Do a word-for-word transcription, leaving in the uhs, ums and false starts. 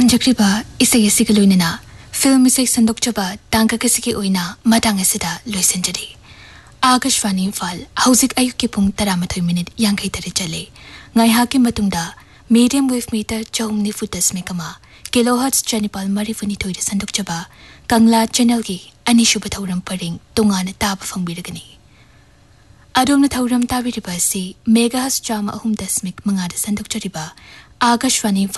ꯄꯟꯖꯈ꯭ꯔꯤꯕ ꯏꯁꯩ ꯑꯁꯤꯒ ꯂꯣꯏꯅꯅ ꯐꯤꯜꯝ ꯏꯁꯩ ꯁꯟꯗꯣꯛꯆꯕ ꯇꯥꯡꯀꯛ ꯑꯁꯤꯒꯤ ꯑꯣꯏꯅ ꯃꯇꯥꯡ ꯑꯁꯤꯗ ꯂꯣꯏꯁꯤꯟꯖꯔꯤ꯫ आकाशवाणी इम्फाल हौजिक अयुक्की पुंग तरामथोई मिनिट यांखै तरे चले ngaihaki matungda medium wave meter chom nifu dasmik ama kilohertz chanipal marifuni thoi sandokchaba kangla channel gi anishuba thauram paring tungana taba fangbiragani adomna thauram tabiriba si megahertz chama ahum dasmik manga da sandokchariba Akashvani